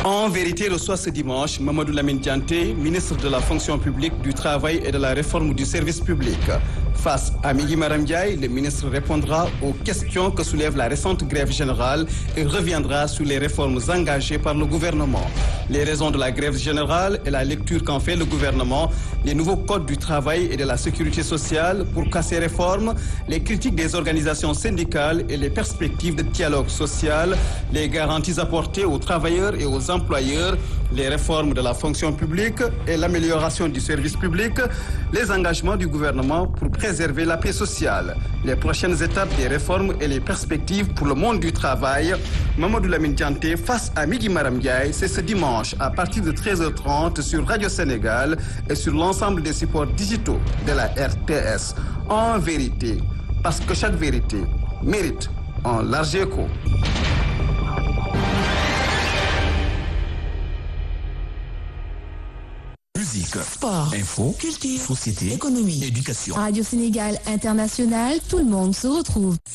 En vérité, reçoit ce dimanche Mamadou Lamine Dianté, ministre de la fonction publique, du travail et de la réforme du service public. Face à Migui Maram Ndiaye, le ministre répondra aux questions que soulève la récente grève générale et reviendra sur les réformes engagées par le gouvernement. Les raisons de la grève générale et la lecture qu'en fait le gouvernement, les nouveaux codes du travail et de la sécurité sociale pour casser réformes, les critiques des organisations syndicales et les perspectives de dialogue social, les garanties apportées aux travailleurs et aux employeurs, les réformes de la fonction publique et l'amélioration du service public, les engagements du gouvernement pour préserver la paix sociale, les prochaines étapes des réformes et les perspectives pour le monde du travail. Mamadou Lamine Dianté face à Migui Maram Ndiaye, c'est ce dimanche à partir de 13h30 sur Radio Sénégal et sur l'ensemble des supports digitaux de la RTS. En vérité, parce que chaque vérité mérite un large écho. Musique, sport, info, culture, société, économie, éducation. Radio Sénégal International, tout le monde se retrouve.